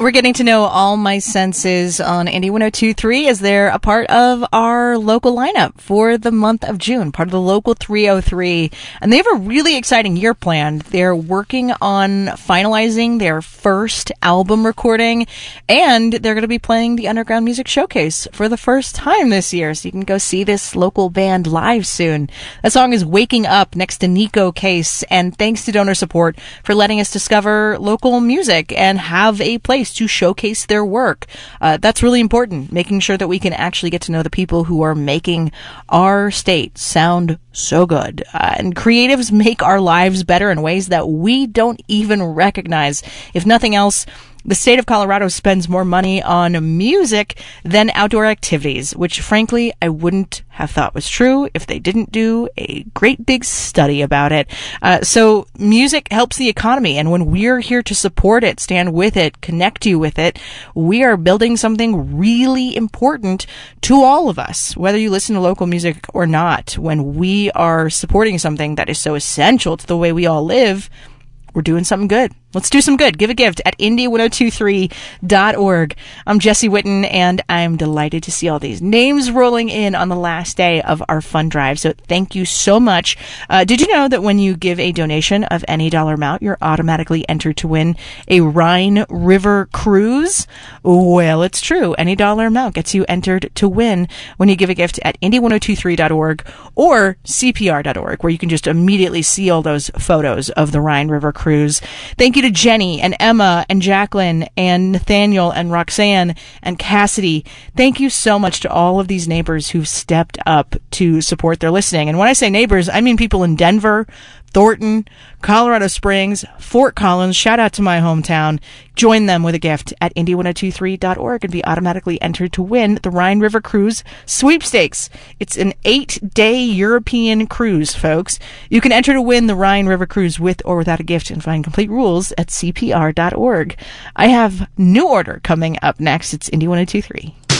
We're getting to know All My Senses on Indie 102.3 as they're a part of our local lineup for the month of June, part of the Local 303. And they have a really exciting year planned. They're working on finalizing their first album recording, and they're going to be playing the Underground Music Showcase for the first time this year. So you can go see this local band live soon. That song is Waking Up, next to Nico Case. And thanks to donor support for letting us discover local music and have a place to showcase their work. That's really important, making sure that we can actually get to know the people who are making our state sound so good. And creatives make our lives better in ways that we don't even recognize. If nothing else, the state of Colorado spends more money on music than outdoor activities, which frankly I wouldn't have thought was true if they didn't do a great big study about it. So music helps the economy, and when we're here to support it, stand with it, connect you with it, we are building something really important to all of us, whether you listen to local music or not. When we are supporting something that is so essential to the way we all live, we're doing something good. Let's do some good. Give a gift at indie1023.org. I'm Jesse Witten, and I'm delighted to see all these names rolling in on the last day of our fund drive. So thank you so much. Did you know that when you give a donation of any dollar amount, you're automatically entered to win a Rhine River cruise? Well, it's true. Any dollar amount gets you entered to win when you give a gift at indie1023.org or CPR.org, where you can just immediately see all those photos of the Rhine River cruise. Thank you to Jenny and Emma and Jacqueline and Nathaniel and Roxanne and Cassidy. Thank you so much to all of these neighbors who've stepped up to support their listening. And when I say neighbors, I mean people in Denver, Thornton, Colorado Springs, Fort Collins. Shout out to my hometown. Join them with a gift at indie1023.org and be automatically entered to win the Rhine River Cruise Sweepstakes. It's an 8-day European cruise, folks. You can enter to win the Rhine River Cruise with or without a gift and find complete rules at cpr.org. I have New Order coming up next. It's Indie 102.3.